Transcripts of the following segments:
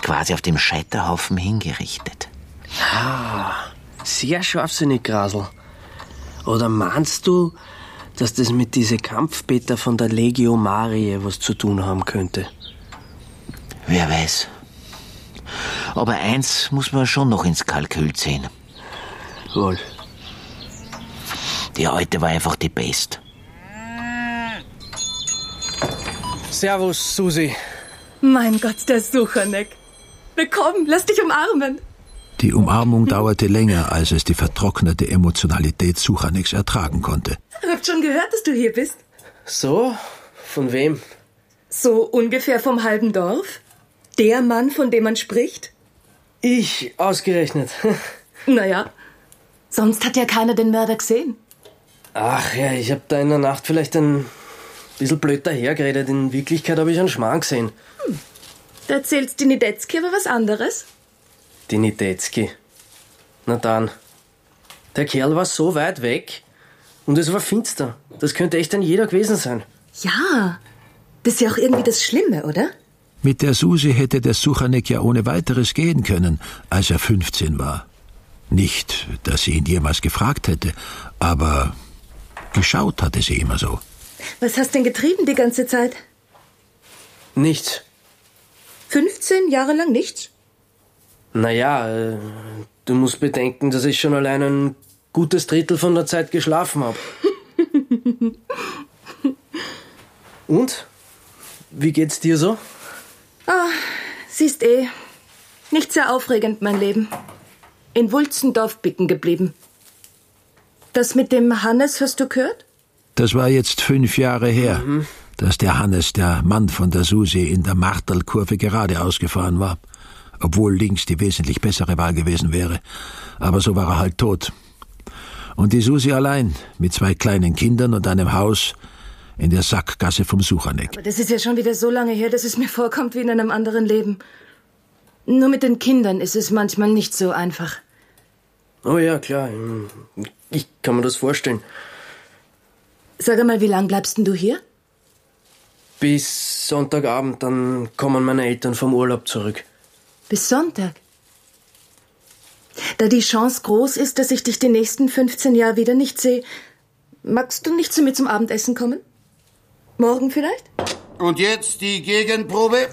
quasi auf dem Scheiterhaufen hingerichtet. Sehr scharfsinnig, Grasl. Oder meinst du, dass das mit diesen Kampfbeter von der Legio Mariae was zu tun haben könnte? Wer weiß. Aber eins muss man schon noch ins Kalkül ziehen. Wohl. Die Alte war einfach die Best. Servus, Susi. Mein Gott, der Suchanek. Willkommen, lass dich umarmen. Die Umarmung dauerte länger, als es die vertrocknete Emotionalität Suchaneks ertragen konnte. Habt schon gehört, dass du hier bist? So? Von wem? So ungefähr vom halben Dorf? Der Mann, von dem man spricht? Ich, ausgerechnet. Naja, sonst hat ja keiner den Mörder gesehen. Ach ja, ich hab da in der Nacht vielleicht ein bisschen blöd dahergeredet. In Wirklichkeit habe ich einen Schmarrn gesehen. Da erzählst die Niedetzky aber was anderes. Die Niedetzky. Na dann. Der Kerl war so weit weg und es war finster. Das könnte echt ein jeder gewesen sein. Ja, das ist ja auch irgendwie das Schlimme, oder? Mit der Susi hätte der Suchanek ja ohne weiteres gehen können, als er 15 war. Nicht, dass sie ihn jemals gefragt hätte, aber geschaut hatte sie immer so. Was hast denn getrieben die ganze Zeit? Nichts. 15 Jahre lang nichts? Naja, du musst bedenken, dass ich schon allein ein gutes Drittel von der Zeit geschlafen habe. Und? Wie geht's dir so? Siehst nicht sehr aufregend, mein Leben. In Wulzendorf bicken geblieben. Das mit dem Hannes hast du gehört? Das war jetzt 5 Jahre her, dass der Hannes, der Mann von der Susi, in der Marterlkurve geradeaus gefahren war. Obwohl links die wesentlich bessere Wahl gewesen wäre. Aber so war er halt tot. Und die Susi allein, mit 2 kleinen Kindern und einem Haus in der Sackgasse vom Suchanek. Aber das ist ja schon wieder so lange her, dass es mir vorkommt wie in einem anderen Leben. Nur mit den Kindern ist es manchmal nicht so einfach. Oh ja, klar. Ich kann mir das vorstellen. Sag einmal, wie lang bleibst denn du hier? Bis Sonntagabend, dann kommen meine Eltern vom Urlaub zurück. Bis Sonntag? Da die Chance groß ist, dass ich dich die nächsten 15 Jahre wieder nicht sehe, magst du nicht zu mir zum Abendessen kommen? Morgen vielleicht? Und jetzt die Gegenprobe.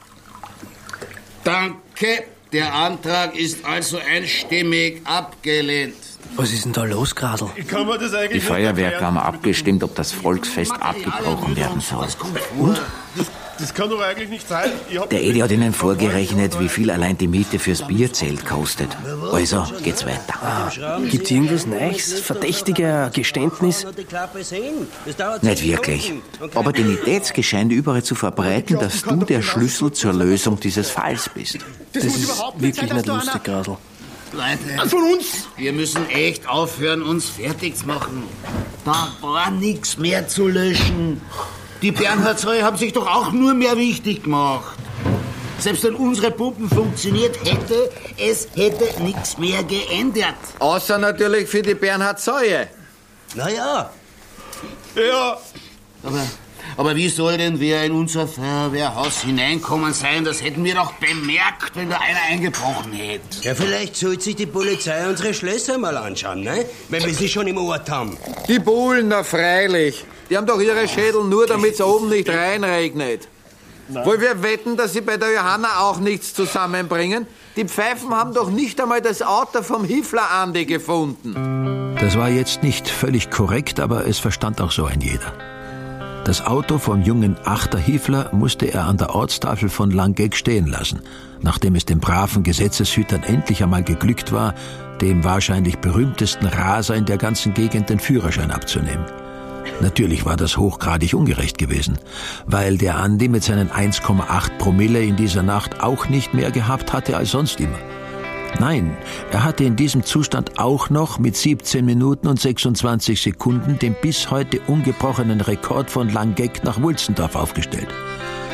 Danke. Der Antrag ist also einstimmig abgelehnt. Was ist denn da los, Grasl? Die Feuerwerker haben abgestimmt, ob das Volksfest abgebrochen werden soll. Und? Das kann doch eigentlich nicht sein. Der Edi hat ihnen vorgerechnet, wie viel allein die Miete fürs Bierzelt kostet. Also geht's weiter. Gibt's irgendwas Neues? Verdächtiger Geständnis? Nicht wirklich. Aber die Niedetzky scheint überall zu verbreiten, dass du der Schlüssel zur Lösung dieses Falls bist. Das ist wirklich nicht lustig, Grasl. Leute, Von uns! wir müssen echt aufhören, uns fertig zu machen. Da war nichts mehr zu löschen. Die Bernhardsäue haben sich doch auch nur mehr wichtig gemacht. Selbst wenn unsere Pumpen funktioniert hätte, es hätte nichts mehr geändert. Außer natürlich für die Bernhardsäue. Naja. Ja. Aber wie soll denn wer in unser Feuerwehrhaus hineinkommen sein? Das hätten wir doch bemerkt, wenn da einer eingebrochen hätte. Ja, vielleicht sollte sich die Polizei unsere Schlösser mal anschauen, ne? Wenn wir sie schon im Ort haben. Die Bullen, na freilich. Die haben doch ihre Schädel nur, damit es oben nicht reinregnet. Wollen wir wetten, dass sie bei der Johanna auch nichts zusammenbringen? Die Pfeifen haben doch nicht einmal das Auto vom Hifler Andi gefunden. Das war jetzt nicht völlig korrekt, aber es verstand auch so ein jeder. Das Auto vom jungen Achter Hifler musste er an der Ortstafel von Langeck stehen lassen, nachdem es den braven Gesetzeshütern endlich einmal geglückt war, dem wahrscheinlich berühmtesten Raser in der ganzen Gegend den Führerschein abzunehmen. Natürlich war das hochgradig ungerecht gewesen, weil der Andi mit seinen 1,8 Promille in dieser Nacht auch nicht mehr gehabt hatte als sonst immer. Nein, er hatte in diesem Zustand auch noch mit 17 Minuten und 26 Sekunden den bis heute ungebrochenen Rekord von Langeck nach Wulzendorf aufgestellt.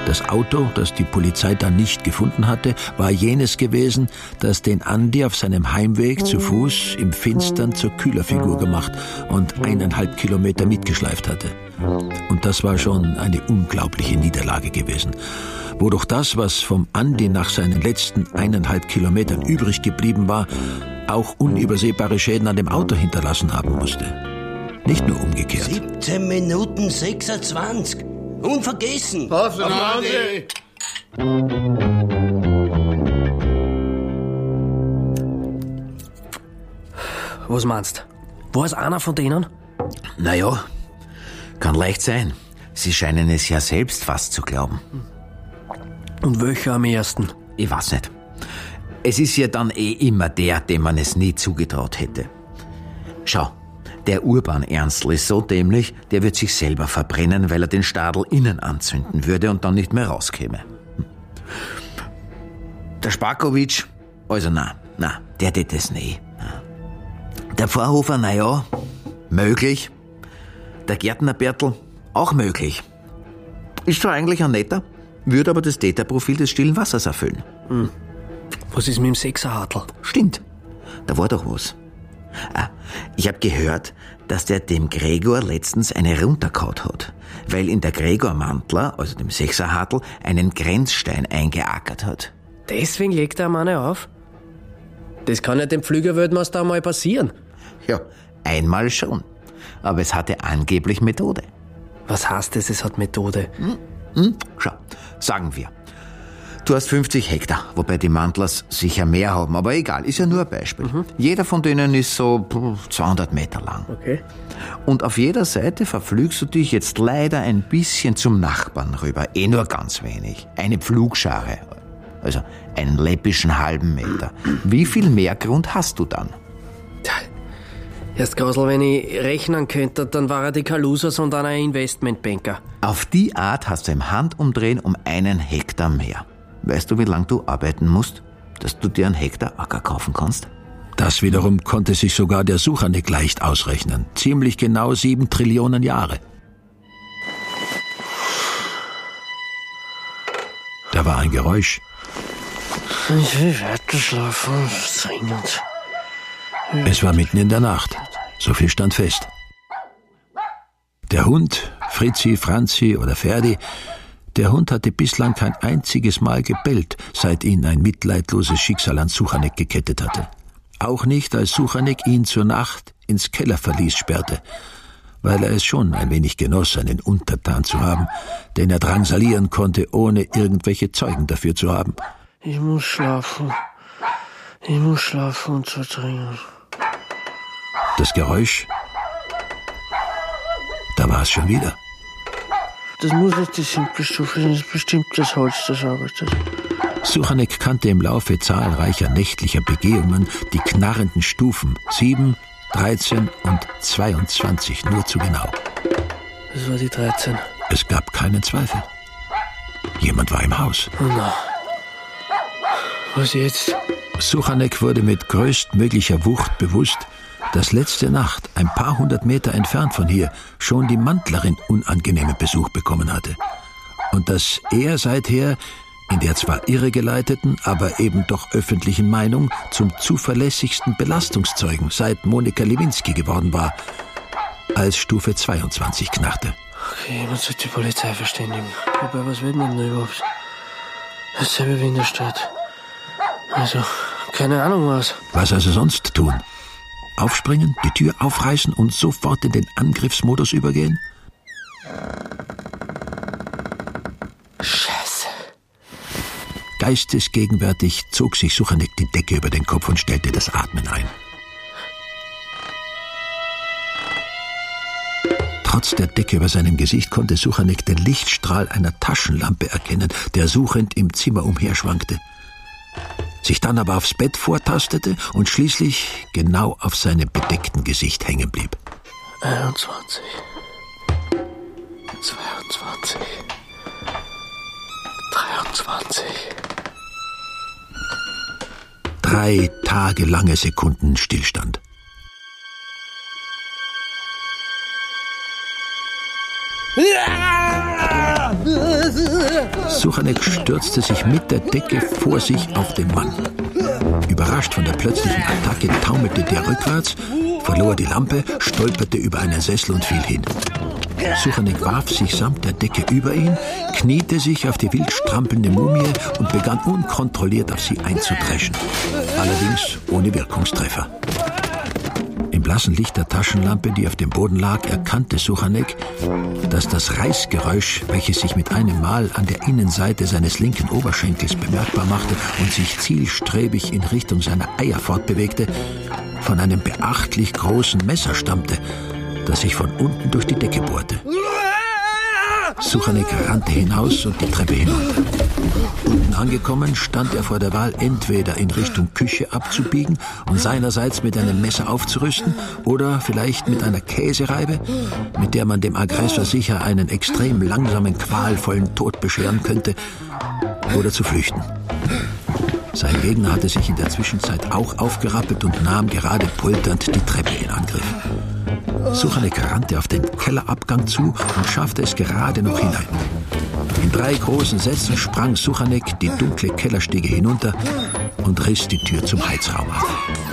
Das Auto, das die Polizei dann nicht gefunden hatte, war jenes gewesen, das den Andi auf seinem Heimweg zu Fuß im Finstern zur Kühlerfigur gemacht und 1,5 Kilometer mitgeschleift hatte. Und das war schon eine unglaubliche Niederlage gewesen, wodurch das, was vom Andi nach seinen letzten 1,5 Kilometern übrig geblieben war, auch unübersehbare Schäden an dem Auto hinterlassen haben musste. Nicht nur umgekehrt. 17 Minuten 26. Unvergessen. Auf Andi. Was meinst du? War es einer von denen? Naja, kann leicht sein. Sie scheinen es ja selbst fast zu glauben. Und welcher am ersten? Ich weiß nicht. Es ist ja dann immer der, dem man es nie zugetraut hätte. Schau, der Urban Ernstl ist so dämlich, der wird sich selber verbrennen, weil er den Stadl innen anzünden würde und dann nicht mehr rauskäme. Der Spakovic, also na, der tät es nie. Der Vorhofer, naja, möglich. Der Gärtner Bertl, auch möglich. Ist zwar eigentlich ein netter, würde aber das Täterprofil des stillen Wassers erfüllen. Was ist mit dem Sechserhartl? Stimmt, da war doch was. Ich hab gehört, dass der dem Gregor letztens eine runtergehauen hat, weil in der Gregor Mantler, also dem Sechserhartl, einen Grenzstein eingeackert hat. Deswegen legt er eine auf? Das kann ja dem Pflügerweltmeister mal passieren. Ja, einmal schon. Aber es hatte angeblich Methode. Was heißt das, es hat Methode? Schau, sagen wir. Du hast 50 Hektar, wobei die Mantlers sicher mehr haben, aber egal, ist ja nur ein Beispiel. Jeder von denen ist so 200 Meter lang. Okay. Und auf jeder Seite verflügst du dich jetzt leider ein bisschen zum Nachbarn rüber, nur ganz wenig. Eine Pflugschare, also einen läppischen halben Meter. Wie viel Mehrgrund hast du dann? Erst Grosl, wenn ich rechnen könnte, dann war er die Kalusa, sondern ein Investmentbanker. Auf die Art hast du im Handumdrehen um 1 Hektar mehr. Weißt du, wie lange du arbeiten musst, dass du dir einen Hektar Acker kaufen kannst? Das wiederum konnte sich sogar der Suchanek leicht ausrechnen. Ziemlich genau 7 Trillionen Jahre. Da war ein Geräusch. Ich will weiter schlafen, dringend. Es war mitten in der Nacht. So viel stand fest. Der Hund, Fritzi, Franzi oder Ferdi, der Hund hatte bislang kein einziges Mal gebellt, seit ihn ein mitleidloses Schicksal an Suchanek gekettet hatte. Auch nicht, als Suchanek ihn zur Nacht ins Kellerverlies sperrte, weil er es schon ein wenig genoss, einen Untertan zu haben, den er drangsalieren konnte, ohne irgendwelche Zeugen dafür zu haben. Ich muss schlafen und so dringend. Das Geräusch, da war es schon wieder. Das muss nicht die simple Stufe sein, das ist bestimmt das Holz, das arbeitet. Suchanek kannte im Laufe zahlreicher nächtlicher Begehungen die knarrenden Stufen 7, 13 und 22 nur zu genau. Das war die 13. Es gab keinen Zweifel. Jemand war im Haus. Oh na. Was jetzt? Suchanek wurde mit größtmöglicher Wucht bewusst, dass letzte Nacht, ein paar 100 Meter entfernt von hier, schon die Mantlerin unangenehmen Besuch bekommen hatte. Und dass er seither in der zwar irregeleiteten, aber eben doch öffentlichen Meinung zum zuverlässigsten Belastungszeugen seit Monika Lewinsky geworden war, als Stufe 22 knarrte. Okay, man sollte die Polizei verständigen. Wobei, was will man denn überhaupt? Dasselbe wie in der Stadt. Also, keine Ahnung was. Was also sonst tun? Aufspringen, die Tür aufreißen und sofort in den Angriffsmodus übergehen? Scheiße. Geistesgegenwärtig zog sich Suchanek die Decke über den Kopf und stellte das Atmen ein. Trotz der Decke über seinem Gesicht konnte Suchanek den Lichtstrahl einer Taschenlampe erkennen, der suchend im Zimmer umherschwankte. Sich dann aber aufs Bett vortastete und schließlich genau auf seinem bedeckten Gesicht hängen blieb. 21. 22. 23. 3 tagelange Sekunden Stillstand. Suchanek stürzte sich mit der Decke vor sich auf den Mann. Überrascht von der plötzlichen Attacke taumelte der rückwärts, verlor die Lampe, stolperte über einen Sessel und fiel hin. Suchanek warf sich samt der Decke über ihn, kniete sich auf die wild strampelnde Mumie und begann unkontrolliert auf sie einzudreschen. Allerdings ohne Wirkungstreffer. Im blassen Licht der Taschenlampe, die auf dem Boden lag, erkannte Suchanek, dass das Reißgeräusch, welches sich mit einem Mal an der Innenseite seines linken Oberschenkels bemerkbar machte und sich zielstrebig in Richtung seiner Eier fortbewegte, von einem beachtlich großen Messer stammte, das sich von unten durch die Decke bohrte. Suchanek rannte hinaus und die Treppe hinunter. Unten angekommen stand er vor der Wahl, entweder in Richtung Küche abzubiegen und seinerseits mit einem Messer aufzurüsten oder vielleicht mit einer Käsereibe, mit der man dem Aggressor sicher einen extrem langsamen, qualvollen Tod bescheren könnte, oder zu flüchten. Sein Gegner hatte sich in der Zwischenzeit auch aufgerappelt und nahm gerade polternd die Treppe in Angriff. Suchanek rannte auf den Kellerabgang zu und schaffte es gerade noch hinein. In 3 großen Sätzen sprang Suchanek die dunkle Kellerstiege hinunter und riss die Tür zum Heizraum auf.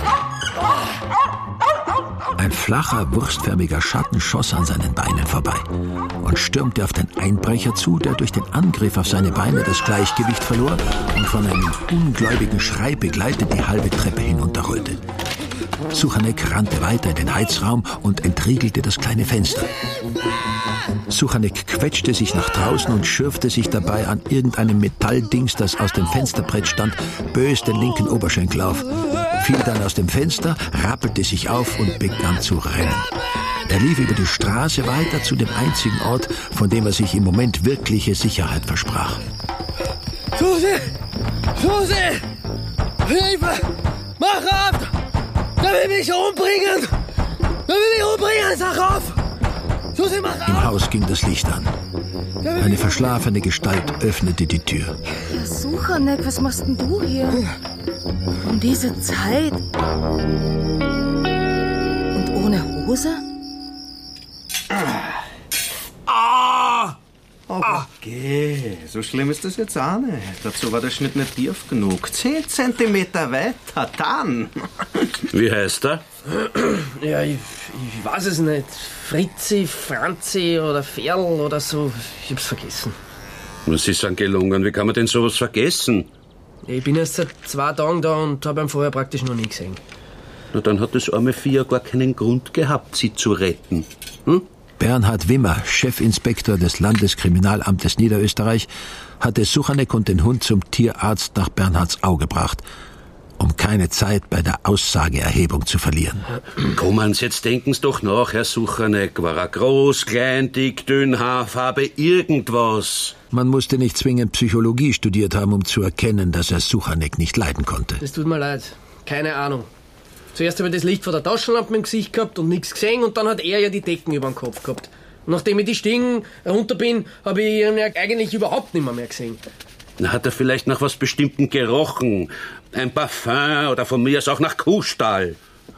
Ein flacher, wurstförmiger Schatten schoss an seinen Beinen vorbei und stürmte auf den Einbrecher zu, der durch den Angriff auf seine Beine das Gleichgewicht verlor und von einem ungläubigen Schrei begleitet die halbe Treppe hinunterrollte. Suchanek rannte weiter in den Heizraum und entriegelte das kleine Fenster. Suchanek quetschte sich nach draußen und schürfte sich dabei an irgendeinem Metalldings, das aus dem Fensterbrett stand, bös den linken Oberschenkel auf, fiel dann aus dem Fenster, rappelte sich auf und begann zu rennen. Er lief über die Straße weiter zu dem einzigen Ort, von dem er sich im Moment wirkliche Sicherheit versprach. Susi! Susi! Hilfe! Mach ab! Der will mich umbringen! Der will mich umbringen! Sag auf! Susi, mach ab! Im Haus ging das Licht an. Eine verschlafene Gestalt öffnete die Tür. Ja, Suchanek, was machst denn du hier? Um diese Zeit? Und ohne Hose? Okay, so schlimm ist das jetzt auch nicht. Dazu war der Schnitt nicht tief genug. 10 Zentimeter weiter, dann. Wie heißt er? Ja, ich weiß es nicht. Fritzi, Franzi oder Ferl oder so. Ich hab's vergessen. Was ist an gelungen? Wie kann man denn sowas vergessen? Ich bin erst seit 2 Tagen da und hab ihn vorher praktisch noch nie gesehen. Na, dann hat das arme Vieh ja gar keinen Grund gehabt, sie zu retten. Hm? Bernhard Wimmer, Chefinspektor des Landeskriminalamtes Niederösterreich, hatte Suchanek und den Hund zum Tierarzt nach Bernhardsau gebracht, um keine Zeit bei der Aussageerhebung zu verlieren. Kommen's, jetzt denken's doch nach, Herr Suchanek. War er groß, klein, dick, dünn, Haarfarbe, irgendwas? Man musste nicht zwingend Psychologie studiert haben, um zu erkennen, dass er Suchanek nicht leiden konnte. Das tut mir leid. Keine Ahnung. Zuerst habe ich das Licht von der Taschenlampe im Gesicht gehabt und nichts gesehen und dann hat er ja die Decken über den Kopf gehabt. Und nachdem ich die Stiegen runter bin, habe ich ihn ja eigentlich überhaupt nicht mehr gesehen. Na, hat er vielleicht nach was Bestimmten gerochen? Ein Parfum oder von mir aus auch nach Kuhstall?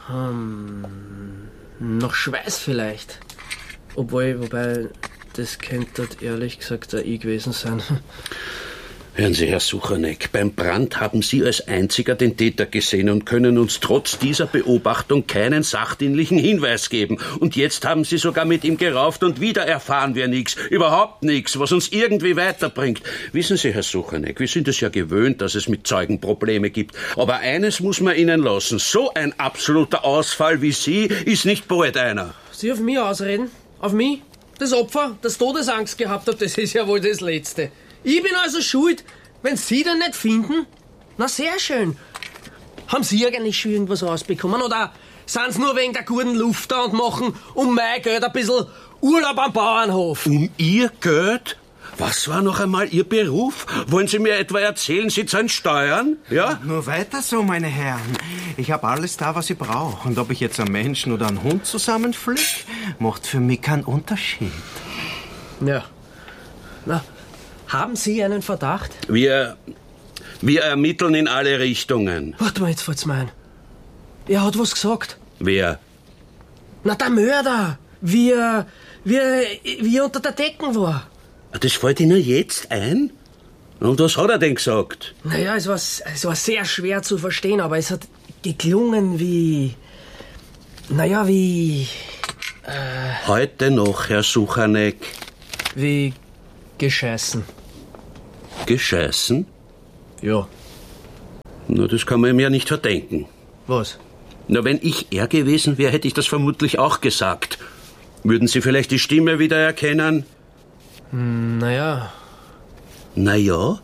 Nach Schweiß vielleicht. Wobei, das könnte ehrlich gesagt auch ich gewesen sein. Hören Sie, Herr Suchanek, beim Brand haben Sie als einziger den Täter gesehen und können uns trotz dieser Beobachtung keinen sachdienlichen Hinweis geben. Und jetzt haben Sie sogar mit ihm gerauft und wieder erfahren wir nichts, überhaupt nichts, was uns irgendwie weiterbringt. Wissen Sie, Herr Suchanek, wir sind es ja gewöhnt, dass es mit Zeugen Probleme gibt. Aber eines muss man Ihnen lassen, so ein absoluter Ausfall wie Sie ist nicht bald einer. Sie auf mich ausreden? Auf mich? Das Opfer, das Todesangst gehabt hat, das ist ja wohl das Letzte. Ich bin also schuld, wenn Sie den nicht finden? Na, sehr schön. Haben Sie eigentlich schon irgendwas rausbekommen? Oder sind Sie nur wegen der guten Luft da und machen um mein Geld ein bisschen Urlaub am Bauernhof? Um Ihr Geld? Was war noch einmal Ihr Beruf? Wollen Sie mir etwa erzählen, Sie zahlen Steuern? Ja? Nur weiter so, meine Herren. Ich habe alles da, was ich brauche. Und ob ich jetzt einen Menschen oder einen Hund zusammenflick, macht für mich keinen Unterschied. Ja. Na, haben Sie einen Verdacht? Wir ermitteln in alle Richtungen. Warte mal, jetzt fällt's mir ein. Er hat was gesagt. Wer? Na, der Mörder. Wie er unter der Decken war. Das fällt Ihnen jetzt ein? Und was hat er denn gesagt? Naja, es war sehr schwer zu verstehen, aber es hat geklungen wie... Naja, wie... Heute noch, Herr Suchanek. Wie gescheißen. Gescheißen? Ja. Na, das kann man ihm ja nicht verdenken. Was? Na, wenn ich er gewesen wäre, hätte ich das vermutlich auch gesagt. Würden Sie vielleicht die Stimme wieder erkennen? Naja. Naja?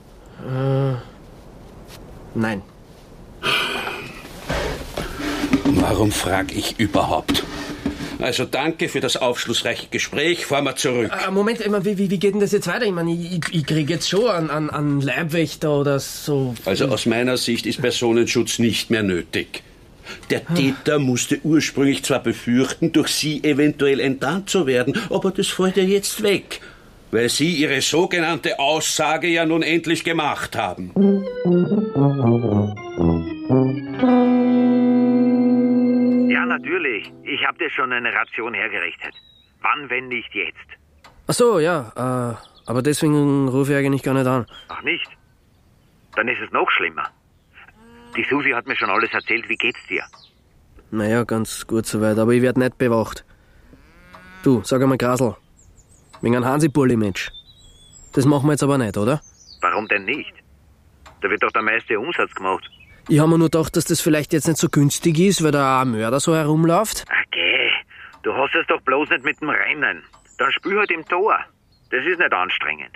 Nein. Warum frage ich überhaupt? Also danke für das aufschlussreiche Gespräch. Fahren wir zurück. Moment, wie geht denn das jetzt weiter? Ich meine, ich krieg jetzt schon an Leibwächter oder so. Also aus meiner Sicht ist Personenschutz nicht mehr nötig. Der Täter musste ursprünglich zwar befürchten, durch Sie eventuell enttarnt zu werden, aber das fällt ja jetzt weg, weil Sie Ihre sogenannte Aussage ja nun endlich gemacht haben. Ja, natürlich. Ich habe dir schon eine Ration hergerichtet. Wann, wenn nicht jetzt? Ach so, ja. Aber deswegen rufe ich eigentlich gar nicht an. Ach nicht? Dann ist es noch schlimmer. Die Susi hat mir schon alles erzählt. Wie geht's dir? Naja, ganz gut soweit, aber ich werd nicht bewacht. Du, sag einmal, Grasl. Wegen einem Hansi-Bulli-Mensch. Das machen wir jetzt aber nicht, oder? Warum denn nicht? Da wird doch der meiste Umsatz gemacht. Ich habe mir nur gedacht, dass das vielleicht jetzt nicht so günstig ist, weil da ein Mörder so herumläuft. Okay, du hast es doch bloß nicht mit dem Rennen. Dann spiel halt im Tor. Das ist nicht anstrengend.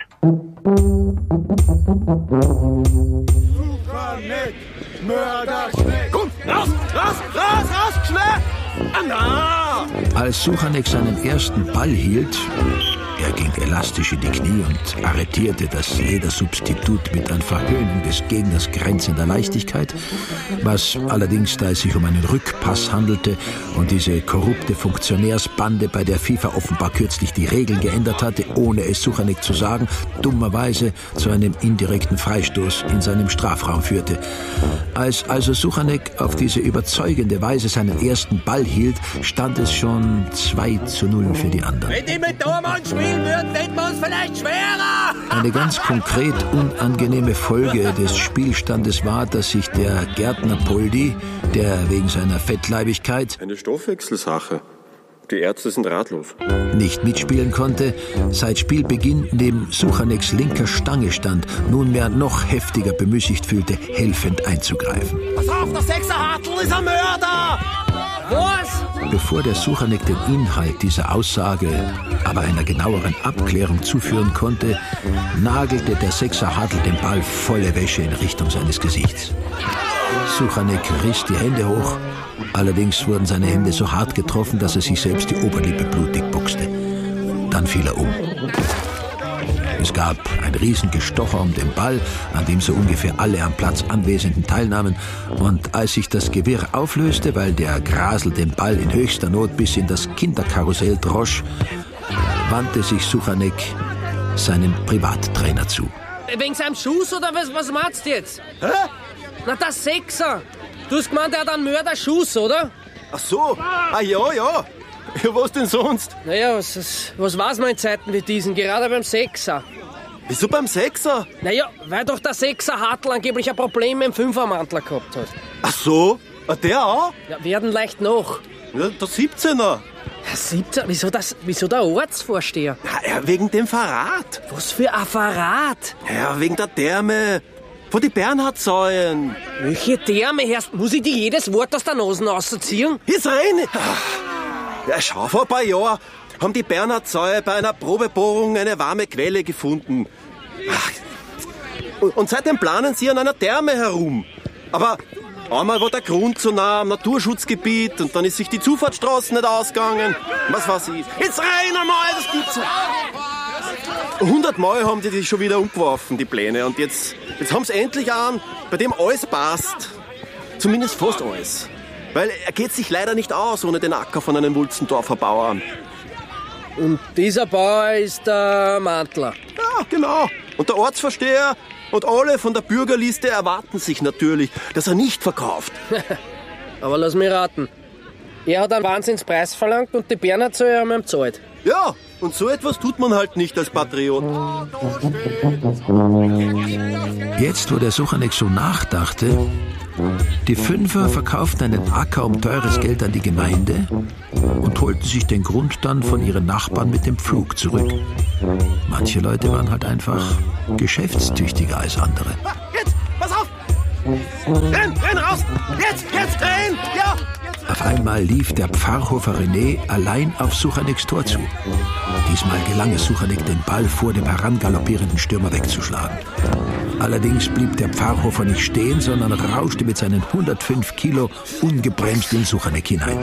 Komm, raus, schnell! Anna! Als Suchanek seinen ersten Ball hielt, er ging elastisch in die Knie und arretierte das Ledersubstitut mit einer Verhöhnung des Gegners grenzender Leichtigkeit, was allerdings, da es sich um einen Rückpass handelte und diese korrupte Funktionärsbande, bei der FIFA offenbar kürzlich die Regeln geändert hatte, ohne es Suchanek zu sagen, dummerweise zu einem indirekten Freistoß in seinem Strafraum führte. Als also Suchanek auf diese überzeugende Weise seinen ersten Ball hielt, stand es schon 2:0 für die anderen. Wenn die mit Tormann spielen würden, hätten wir uns vielleicht schwerer. Eine ganz konkret unangenehme Folge des Spielstandes war, dass sich der Gärtner Poldi, der wegen seiner Fettleibigkeit Eine Stoffwechselsache. Die Ärzte sind ratlos. nicht mitspielen konnte, seit Spielbeginn neben Suchaneks linker Stange stand, nunmehr noch heftiger bemüßigt fühlte, helfend einzugreifen. Pass auf, der Sechserhartl ist ein Mörder! Was? Bevor der Suchanek den Inhalt dieser Aussage aber einer genaueren Abklärung zuführen konnte, nagelte der Sechserhartl den Ball volle Wäsche in Richtung seines Gesichts. Suchanek riss die Hände hoch, allerdings wurden seine Hände so hart getroffen, dass er sich selbst die Oberlippe blutig boxte. Dann fiel er um. Es gab ein Riesengestocher um den Ball, an dem so ungefähr alle am Platz Anwesenden teilnahmen. Und als sich das Gewirr auflöste, weil der Grasl den Ball in höchster Not bis in das Kinderkarussell drosch, wandte sich Suchanek seinem Privattrainer zu. Wegen seinem Schuss oder was meinst du jetzt? Hä? Na, der Sechser. Du hast gemeint, er hat einen Mörderschuss, oder? Ach so, ja. Ja, was denn sonst? Naja, was weiß man in Zeiten wie diesen, gerade beim Sechser? Wieso beim Sechser? Naja, weil doch der Sechser-Hartl angeblich ein Problem mit dem Fünfermantler gehabt hat. Ach so, der auch? Ja, werden leicht noch. Ja, der 17er. Der 17er? Wieso der Ortsvorsteher? Ja, wegen dem Verrat. Was für ein Verrat? Ja, wegen der Därme. Von die Bernhardsäuen. Welche Därme, Herrst? Muss ich dir jedes Wort aus der Nase rausziehen? Ist rein. Ja, schau, vor ein paar Jahren haben die Bernhardsäue bei einer Probebohrung eine warme Quelle gefunden. Und seitdem planen sie an einer Therme herum. Aber einmal war der Grund so nah am Naturschutzgebiet und dann ist sich die Zufahrtsstraße nicht ausgegangen. Was weiß ich. Jetzt rein einmal, das gibt's nicht. 100 Mal haben die schon wieder umgeworfen, die Pläne. Und jetzt haben sie endlich einen, bei dem alles passt. Zumindest fast alles. Weil er geht sich leider nicht aus ohne den Acker von einem Wulzendorfer Bauern. Und dieser Bauer ist der Mantler. Ja, genau. Und der Ortsvorsteher und alle von der Bürgerliste erwarten sich natürlich, dass er nicht verkauft. Aber lass mich raten. Er hat einen Wahnsinnspreis verlangt und die Bernhardsäue haben ihm gezahlt. Ja, Und so etwas tut man halt nicht als Patriot. Jetzt, wo der Suchanek so nachdachte, die Fünfer verkauften einen Acker um teures Geld an die Gemeinde und holten sich den Grund dann von ihren Nachbarn mit dem Pflug zurück. Manche Leute waren halt einfach geschäftstüchtiger als andere. Jetzt, pass auf! Renn raus! Jetzt, renn! Ja! Auf einmal lief der Pfarrhofer René allein auf Suchaneks Tor zu. Diesmal gelang es Suchanek, den Ball vor dem herangaloppierenden Stürmer wegzuschlagen. Allerdings blieb der Pfarrhofer nicht stehen, sondern rauschte mit seinen 105 Kilo ungebremst in Suchanek hinein.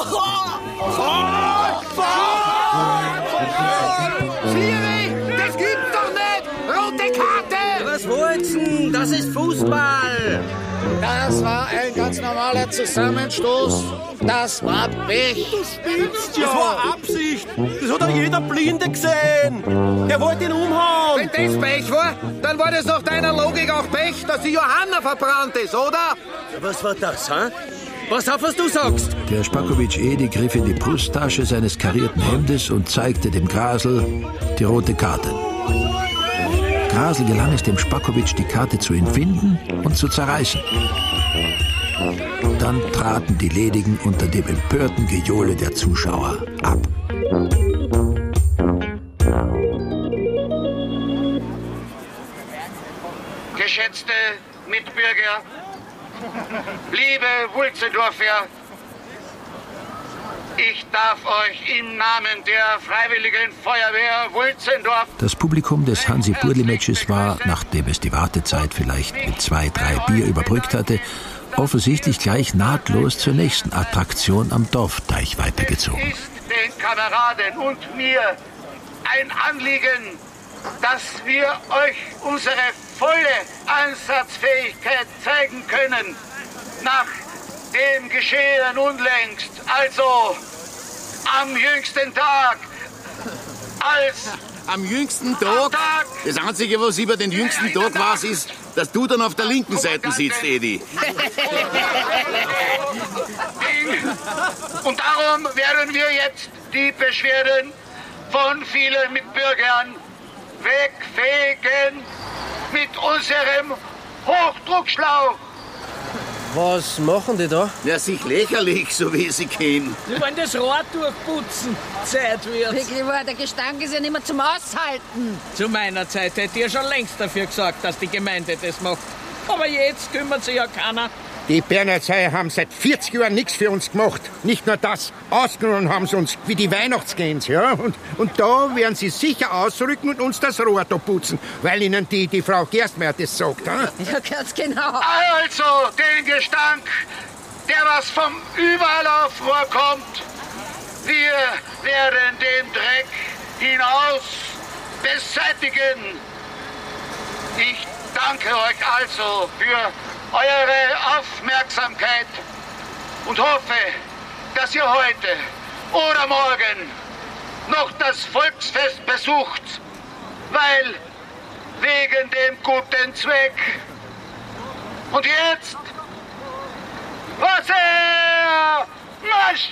Das gibt's doch nicht! Rote Karte! Was wollt's denn? Das ist Fußball. Das war ein ganz normaler Zusammenstoß. Das war Pech. Das war Absicht. Das hat doch jeder Blinde gesehen. Der wollte ihn umhauen. Wenn das Pech war, dann war das nach deiner Logik auch Pech, dass die Johanna verbrannt ist, oder? Was war das, hä? Pass auf, was du sagst. Der Spakowitsch Edi griff in die Brusttasche seines karierten Hemdes und zeigte dem Grasl die rote Karte. Grasl gelang es dem Spakowitsch, die Karte zu entwinden und zu zerreißen. Dann traten die Ledigen unter dem empörten Gejohle der Zuschauer ab. Geschätzte Mitbürger, liebe Wulzendorfer, ich darf euch im Namen der Freiwilligen Feuerwehr Wulzendorf... Das Publikum des Hansi-Burli-Matches war, nachdem es die Wartezeit vielleicht mit 2, 3 Bier überbrückt hatte, offensichtlich gleich nahtlos zur nächsten Attraktion am Dorfteich weitergezogen. Es ist den Kameraden und mir ein Anliegen, dass wir euch unsere volle Einsatzfähigkeit zeigen können. Nach dem Geschehen unlängst, also am jüngsten Tag, Am jüngsten Tag? Das Einzige, was über den jüngsten Tag weiß, ist, dass du dann auf der linken Seite sitzt, Edi. Und darum werden wir jetzt die Beschwerden von vielen Mitbürgern wegfegen mit unserem Hochdruckschlauch. Was machen die da? Ja, sich lächerlich, so wie sie kennen. Sie wollen das Rohr durchputzen. Zeit wird. Wirklich wahr, der Gestank ist ja nicht mehr zum Aushalten. Zu meiner Zeit hätte ich ja schon längst dafür gesagt, dass die Gemeinde das macht. Aber jetzt kümmert sich ja keiner. Die Bernhardsheier haben seit 40 Jahren nichts für uns gemacht. Nicht nur das, ausgenommen haben sie uns wie die Weihnachtsgänse. Ja? Und da werden sie sicher ausrücken und uns das Rohr da putzen, weil ihnen die Frau Gerstmeier das sagt. Ja, ja ganz genau. Also den Gestank, der was vom Überlaufrohr kommt. Wir werden den Dreck hinaus beseitigen. Ich danke euch also für eure Aufmerksamkeit und hoffe, dass ihr heute oder morgen noch das Volksfest besucht, weil wegen dem guten Zweck. Und jetzt, Wasser, Marsch!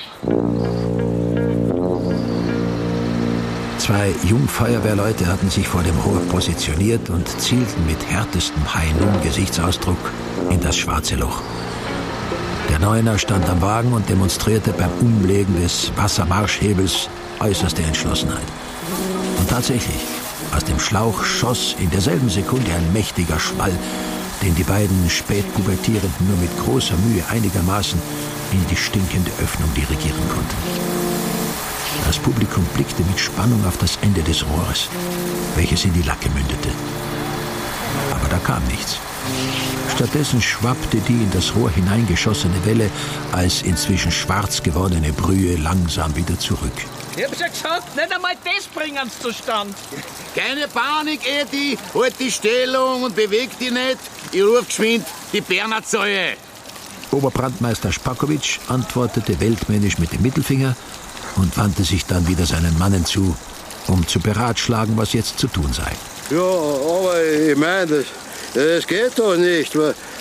2 Jungfeuerwehrleute hatten sich vor dem Rohr positioniert und zielten mit härtestem High-Noon-Gesichtsausdruck in das schwarze Loch. Der Neuner stand am Wagen und demonstrierte beim Umlegen des Wassermarschhebels äußerste Entschlossenheit. Und tatsächlich, aus dem Schlauch schoss in derselben Sekunde ein mächtiger Schwall, den die beiden Spätpubertierenden nur mit großer Mühe einigermaßen in die stinkende Öffnung dirigieren konnten. Das Publikum blickte mit Spannung auf das Ende des Rohres, welches in die Lacke mündete. Aber da kam nichts. Stattdessen schwappte die in das Rohr hineingeschossene Welle als inzwischen schwarz gewordene Brühe langsam wieder zurück. Ich hab's ja gesagt, nicht einmal das bringen sie zustande. Keine Panik, Edi. Halt die Stellung und beweg dich nicht. Ich ruf geschwind die Bernhardsheier. Oberbrandmeister Spakowitsch antwortete weltmännisch mit dem Mittelfinger und wandte sich dann wieder seinen Mannen zu, um zu beratschlagen, was jetzt zu tun sei. Ja, aber ich meine, das geht doch nicht.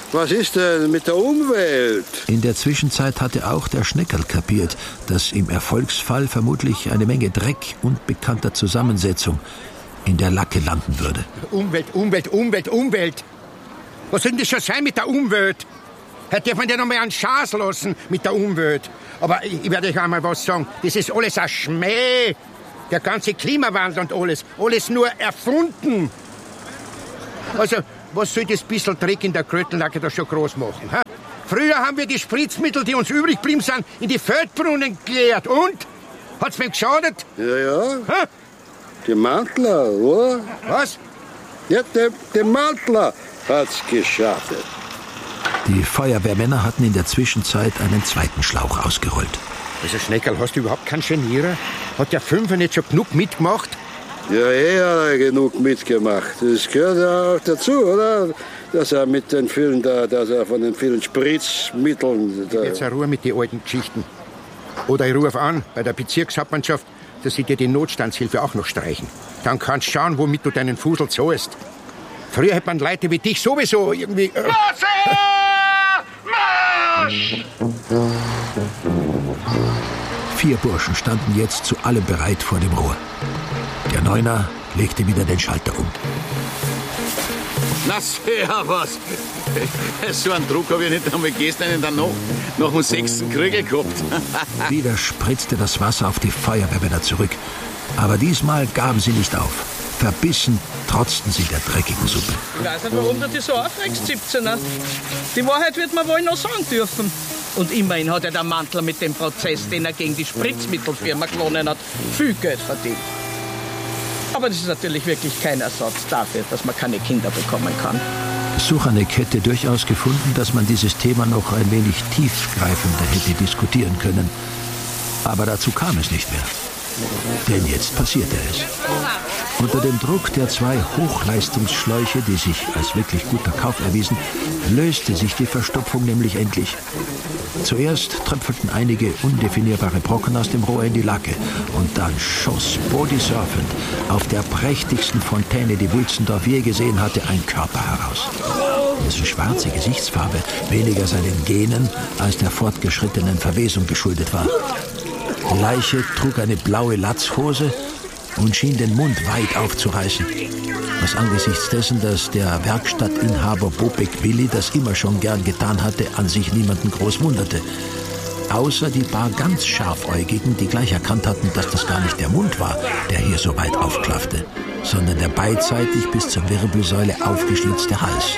Was ist denn mit der Umwelt? In der Zwischenzeit hatte auch der Schneckerl kapiert, dass im Erfolgsfall vermutlich eine Menge Dreck unbekannter Zusammensetzung in der Lacke landen würde. Umwelt. Was soll denn das schon sein mit der Umwelt? Heute darf man ja noch mal einen Chance lassen mit der Umwelt. Aber ich werde euch einmal was sagen. Das ist alles ein Schmäh. Der ganze Klimawandel und alles nur erfunden. Also, was soll das bisschen Dreck in der Krötellacke da schon groß machen? Ha? Früher haben wir die Spritzmittel, die uns übrig geblieben sind, in die Feldbrunnen geleert. Und? Hat's mir geschadet? Ja. Ha? Die Mantler, oder? Was? Ja, dem Mantler hat's geschadet. Die Feuerwehrmänner hatten in der Zwischenzeit einen zweiten Schlauch ausgerollt. Also, Schneckerl, hast du überhaupt keinen Genierer? Hat der Fünfer nicht schon genug mitgemacht? Ja, hat er genug mitgemacht. Das gehört ja auch dazu, oder? Dass er mit den vielen, dass er von den vielen Spritzmitteln... Jetzt Ruhe mit den alten Geschichten. Oder ich rufe an bei der Bezirkshauptmannschaft, dass sie dir die Notstandshilfe auch noch streichen. Dann kannst du schauen, womit du deinen Fusel zahlst. Früher hätte man Leute wie dich sowieso irgendwie... Marsch! 4 Burschen standen jetzt zu allem bereit vor dem Rohr. Der Neuner legte wieder den Schalter um. Na, servus. So einen Druck habe ich nicht einmal gestern dann noch dem 6. Krügel gehabt. Wieder spritzte das Wasser auf die Feuerwehrmänner zurück. Aber diesmal gaben sie nicht auf. Verbissen trotzten sie der dreckigen Suppe. Ich weiß nicht, warum du dich so aufregst, 17er. Die Wahrheit wird man wohl noch sagen dürfen. Und immerhin hat ja der Mantler mit dem Prozess, den er gegen die Spritzmittelfirma gewonnen hat, viel Geld verdient. Aber das ist natürlich wirklich kein Ersatz dafür, dass man keine Kinder bekommen kann. Suchanek hätte durchaus gefunden, dass man dieses Thema noch ein wenig tiefgreifender hätte diskutieren können. Aber dazu kam es nicht mehr. Denn jetzt passierte es. Unter dem Druck der 2 Hochleistungsschläuche, die sich als wirklich guter Kauf erwiesen, löste sich die Verstopfung nämlich endlich. Zuerst tröpfelten einige undefinierbare Brocken aus dem Rohr in die Lacke und dann schoss bodysurfend auf der prächtigsten Fontäne, die Wulzendorf je gesehen hatte, ein Körper heraus. Dessen schwarze Gesichtsfarbe weniger seinen Genen als der fortgeschrittenen Verwesung geschuldet war. Die Leiche trug eine blaue Latzhose und schien den Mund weit aufzureißen, was angesichts dessen, dass der Werkstattinhaber Bobek Willi das immer schon gern getan hatte, an sich niemanden groß wunderte. Außer die paar ganz Scharfäugigen, die gleich erkannt hatten, dass das gar nicht der Mund war, der hier so weit aufklaffte, sondern der beidseitig bis zur Wirbelsäule aufgeschlitzte Hals.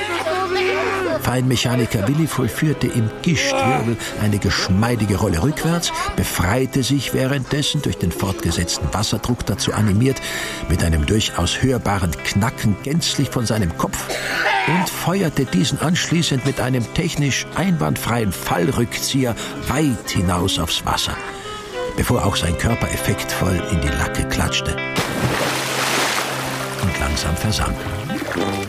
Feinmechaniker Willi vollführte im Gischtwirbel eine geschmeidige Rolle rückwärts, befreite sich währenddessen, durch den fortgesetzten Wasserdruck dazu animiert, mit einem durchaus hörbaren Knacken gänzlich von seinem Kopf und feuerte diesen anschließend mit einem technisch einwandfreien Fallrückzieher weit hinaus aufs Wasser, bevor auch sein Körper effektvoll in die Lacke klatschte und langsam versank.